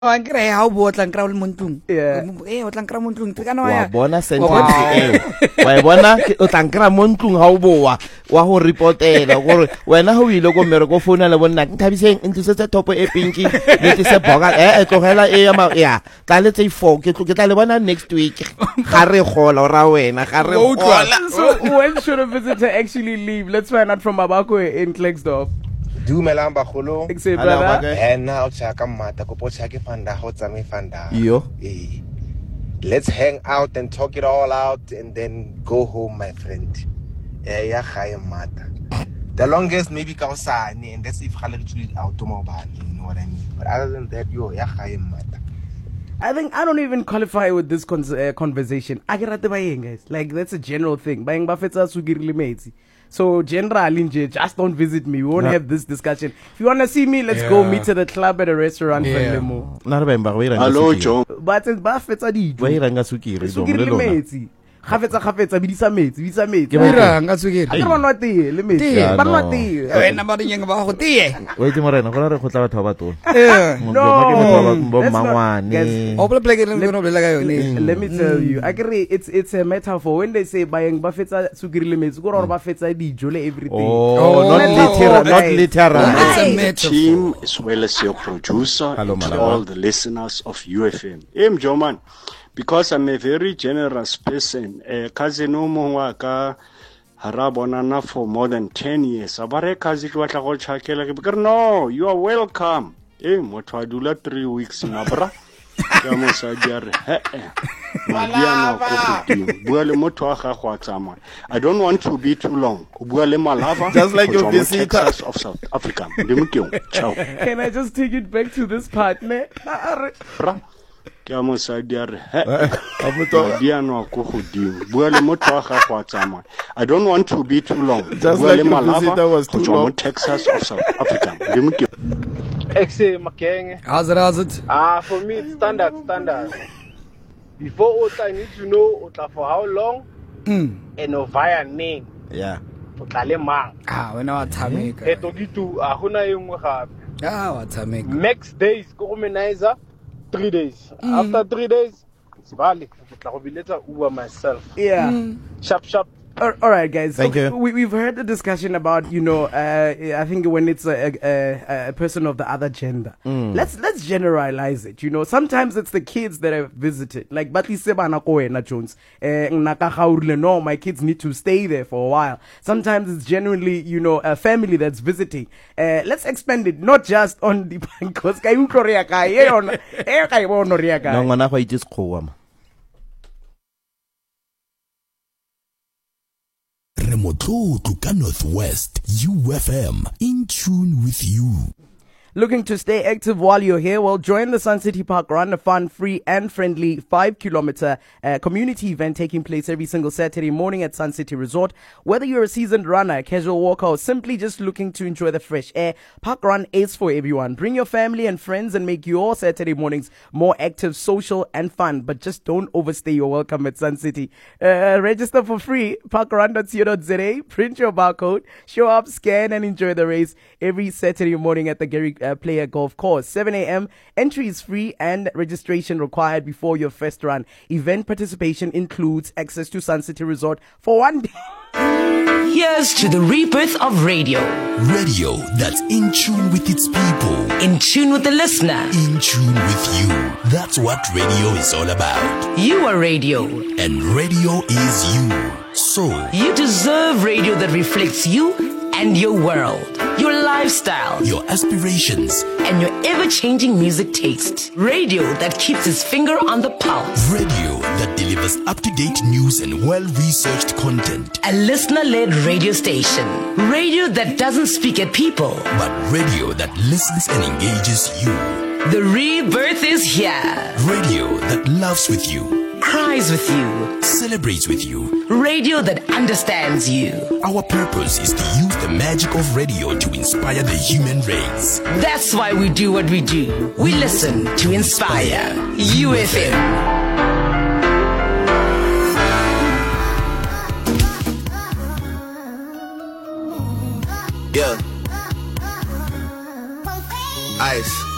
Wa nkre ha o botla nkra le montlung. O tla nkra montlung ke kana wa ya. Wa bona sentence eo. Wa bona o tla nkra montlung ha o boa wa ho reportela gore wena ho ile go mere go founa le bonna Nthabiseng ntlisetse topo e pinki le tse boga tlogela e ya tla le tse 4 ke tla le bona next week ga re gola ra wena ga re gola. So when should a visitor actually leave? Let's find out from Babako in Klerksdorp. Dumelang bagolo. Brother. O tsaka mmata go potsa ke fanda go tsame fanda. Yo. Let's hang out and talk it all out and then go home, my friend. Ya gae mmata. The longest maybe ka osane, and that's if gale re tswile automobile, you know what I mean. But other than that, ya gae mmata. I think I don't even qualify with this conversation. I get at the bayeng, guys. Like that's a general thing. Bayeng ba fetsa sugirile metsi. So generally, just don't visit me. We won't have this discussion. If you want to see me, let's go meet at the club at a restaurant. Hello, Joe. But it's buffets are the Sukiri metsi. Khafetsa bidisa metsi Ke bira nga tsukiri. I don't want to le metsi. Yeah, Ba no. nwa tee. Wena ba dinyeng ba go tie. Wait morena go re go tla batho ba batho. No. Bo Let's not- mangwane. guys, O pla pleke le no blela ka yone. Let me tell you, I agree. It's a metaphor. When they say bayeng ba fetsa sukiri le metsi, go re ba fetsa dijo le everything. Oh, not literal, not literal. It's a The metaphor. team, as well as your producer, Hello, and to Malaba. all the listeners of UFM. Joe man, because I'm a very generous person, cousin Omoaka Harabonana for more than 10 years. Abare kazi tla go tshakela ke no, you are welcome. Motho a dula 3 weeks mabra. Ya mo sa diare bua le motho wa gago a tsamaya. I don't want to be too long. Bua le Malava, Just like your from visitor. Texas of South Africa. Ciao. Can I just take it back to this part, ne? Bra. Ke a mosadi a re diano go godimo bua le motho wa gago a tsamaya. I don't want to be too long. Just Bua like le your Malava, visitor was go too tswa mo long. Texas of South Africa. Exe Makenge. How's it? For me it's standard. Before Ota, I need to know Ota for how long and via name. Yeah. Ota le mang. Wena wa tshameka. Etogitu a hona engwe gape. Wa tshameka. Max days go womanizer 3 days. After 3 days, it's valid. Ke tla go biletsa Uber myself. Yeah. Sharp. All right, guys. Thank you. We've heard the discussion about, I think when it's a person of the other gender. Let's generalize it. Sometimes it's the kids that have visited. Like Batli Sebana Koena Jones. No, my kids need to stay there for a while. Sometimes it's genuinely, a family that's visiting. Let's expand it, not just on the because No ngwana go itse sekgowa ma. Remotlotlo ka Northwest UFM, in tune with you. Looking to stay active while you're here? Well, join the Sun City Park Run, a fun, free and friendly 5-kilometer community event taking place every single Saturday morning at Sun City Resort. Whether you're a seasoned runner, a casual walker, or simply just looking to enjoy the fresh air, Park Run is for everyone. Bring your family and friends and make your Saturday mornings more active, social and fun. But just don't overstay your welcome at Sun City. Register for free, parkrun.co.za, print your barcode, show up, scan and enjoy the race every Saturday morning at the Gary Player Golf Course. 7 a.m. Entry is free and registration required before your first run. Event participation includes access to Sun City Resort for 1 day. Here's to the rebirth of radio. Radio that's in tune with its people. In tune with the listener. In tune with you. That's what radio is all about. You are radio. And radio is you. So, You deserve radio that reflects you and your world, your lifestyle, your aspirations. and your ever-changing music taste. Radio that keeps its finger on the pulse. Radio that delivers up-to-date news and well-researched content. A listener-led radio station. Radio that doesn't speak at people. But radio that listens and engages you. The rebirth is here. Radio that loves with you. Cries with you. Celebrates with you. Radio that understands you. Our purpose is to use the magic of radio to inspire the human race. That's why we do what we do. We listen to inspire. UFM. Yeah. Ice.